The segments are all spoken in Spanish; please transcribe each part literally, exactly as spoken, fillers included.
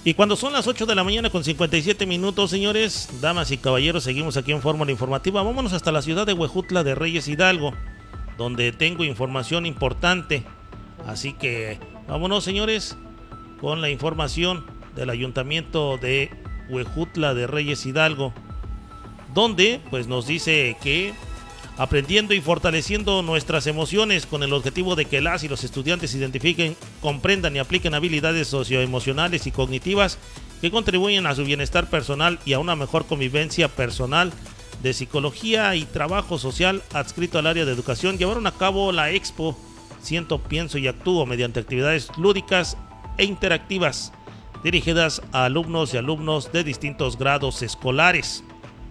Y cuando son las ocho de la mañana con cincuenta y siete minutos, señores, damas y caballeros, seguimos aquí en Fórmula Informativa. Vámonos hasta la ciudad de Huejutla de Reyes Hidalgo, donde tengo información importante. Así que vámonos, señores, con la información del Ayuntamiento de Huejutla de Reyes Hidalgo, donde pues nos dice que aprendiendo y fortaleciendo nuestras emociones con el objetivo de que las y los estudiantes identifiquen, comprendan y apliquen habilidades socioemocionales y cognitivas que contribuyen a su bienestar personal y a una mejor convivencia personal. De Psicología y Trabajo Social adscrito al área de educación, llevaron a cabo la Expo Siento, Pienso y Actúo mediante actividades lúdicas e interactivas dirigidas a alumnos y alumnos de distintos grados escolares,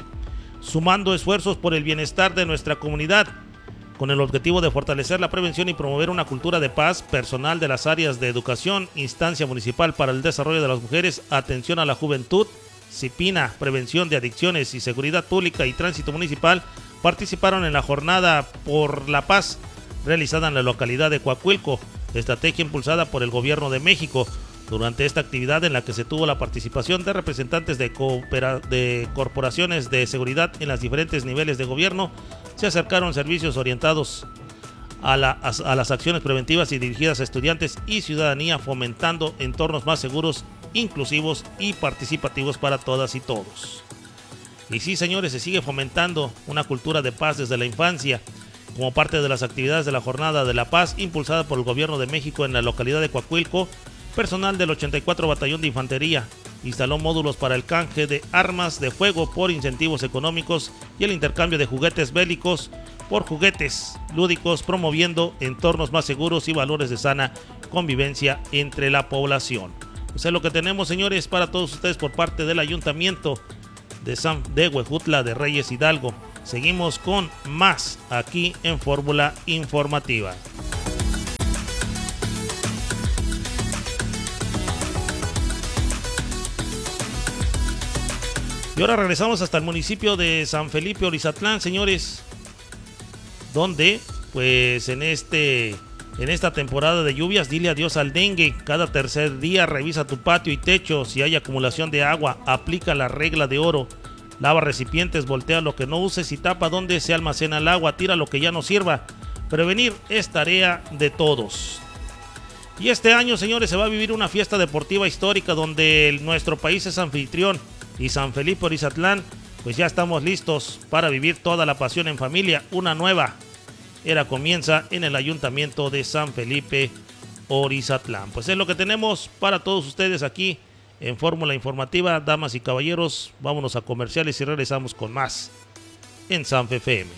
sumando esfuerzos por el bienestar de nuestra comunidad, con el objetivo de fortalecer la prevención y promover una cultura de paz. Personal de las áreas de educación, Instancia Municipal para el Desarrollo de las Mujeres, Atención a la Juventud, CIPINA, Prevención de Adicciones y Seguridad Pública y Tránsito Municipal participaron en la Jornada por la Paz, realizada en la localidad de Coahuilco, estrategia impulsada por el Gobierno de México. Durante esta actividad, en la que se tuvo la participación de representantes de, coopera- de corporaciones de seguridad en los diferentes niveles de gobierno, se acercaron servicios orientados a, la, a, a las acciones preventivas y dirigidas a estudiantes y ciudadanía, fomentando entornos más seguros, inclusivos y participativos para todas y todos. Y sí, señores, se sigue fomentando una cultura de paz desde la infancia, como parte de las actividades de la Jornada de la Paz impulsada por el Gobierno de México en la localidad de Coahuilco. Personal del ochenta y cuatro Batallón de Infantería instaló módulos para el canje de armas de fuego por incentivos económicos y el intercambio de juguetes bélicos por juguetes lúdicos, promoviendo entornos más seguros y valores de sana convivencia entre la población. Pues es lo que tenemos, señores, para todos ustedes por parte del Ayuntamiento de San de Huejutla de Reyes Hidalgo. Seguimos con más aquí en Fórmula Informativa. Y ahora regresamos hasta el municipio de San Felipe Orizatlán, señores, donde pues en este en esta temporada de lluvias, dile adiós al dengue. Cada tercer día revisa tu patio y techo. Si hay acumulación de agua, aplica la regla de oro. Lava recipientes, voltea lo que no uses y tapa donde se almacena el agua. Tira lo que ya no sirva. Prevenir es tarea de todos. Y este año, señores, se va a vivir una fiesta deportiva histórica donde el, nuestro país es anfitrión. Y San Felipe Orizatlán, pues ya estamos listos para vivir toda la pasión en familia. Una nueva era comienza en el Ayuntamiento de San Felipe Orizatlán. Pues es lo que tenemos para todos ustedes aquí en Fórmula Informativa. Damas y caballeros, vámonos a comerciales y regresamos con más en Sanfe F M.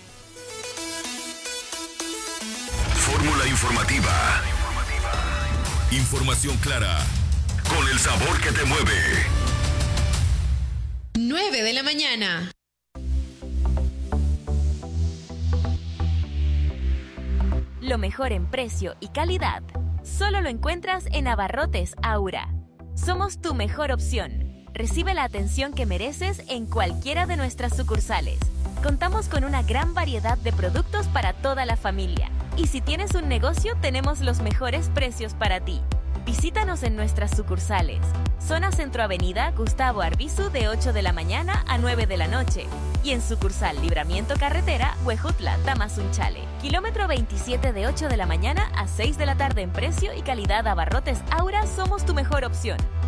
Fórmula Informativa. Información clara, con el sabor que te mueve. nueve de la mañana. Lo mejor en precio y calidad solo lo encuentras en Abarrotes Aura. Somos tu mejor opción. Recibe la atención que mereces en cualquiera de nuestras sucursales. Contamos con una gran variedad de productos para toda la familia. Y si tienes un negocio, tenemos los mejores precios para ti. Visítanos en nuestras sucursales. Zona Centro Avenida Gustavo Arbizu de ocho de la mañana a nueve de la noche. Y en sucursal Libramiento Carretera, Huejutla, Tamazunchale. Kilómetro veintisiete de ocho de la mañana a seis de la tarde en precio y calidad. Abarrotes Aura, somos tu mejor opción.